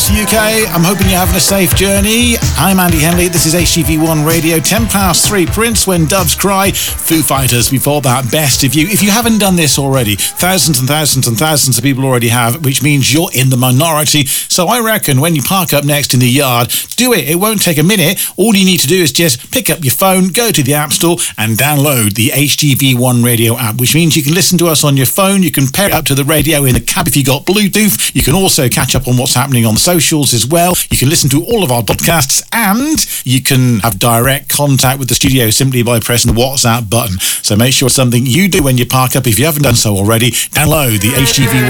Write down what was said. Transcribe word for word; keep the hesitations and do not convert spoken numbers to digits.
across the U K. I'm hoping you're having a safe journey. I'm Andy Henley. This is H G V one Radio. ten past three. Prince, When Doves Cry. Foo Fighters before that. Best of You. If you haven't done this already, thousands and thousands and thousands of people already have, which means you're in the minority. So I reckon when you park up next in the yard, do it. It won't take a minute. All you need to do is just pick up your phone, go to the App Store and download the H G V one Radio app, which means you can listen to us on your phone. You can pair it up to the radio in the cab if you got Bluetooth. You can also catch up on what's happening on the socials as well. You can listen to all of our podcasts and you can have direct contact with the studio simply by pressing the WhatsApp button. So make sure it's something you do when you park up. If you haven't done so already, download the H G V one